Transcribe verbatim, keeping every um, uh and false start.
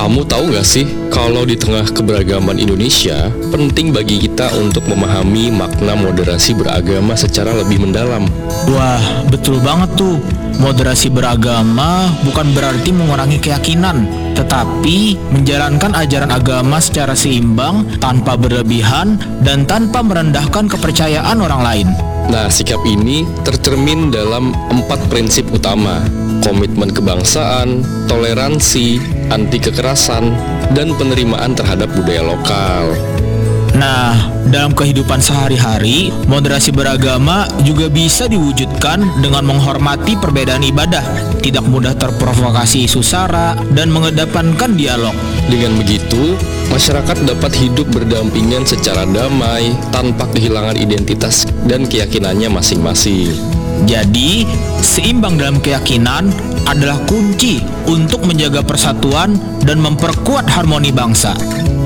Kamu tahu nggak sih, kalau di tengah keberagaman Indonesia, penting bagi kita untuk memahami makna moderasi beragama secara lebih mendalam. Wah, betul banget tuh. Moderasi beragama bukan berarti mengurangi keyakinan, tetapi menjalankan ajaran agama secara seimbang, tanpa berlebihan, dan tanpa merendahkan kepercayaan orang lain. Nah, sikap ini tercermin dalam empat prinsip utama: komitmen kebangsaan, toleransi, anti kekerasan, dan penerimaan terhadap budaya lokal. Nah, dalam kehidupan sehari-hari, moderasi beragama juga bisa diwujudkan dengan menghormati perbedaan ibadah, tidak mudah terprovokasi isu sara, dan mengedepankan dialog. Dengan begitu, masyarakat dapat hidup berdampingan secara damai, tanpa kehilangan identitas dan keyakinannya masing-masing. Jadi, seimbang dalam keyakinan adalah kunci untuk menjaga persatuan dan memperkuat harmoni bangsa.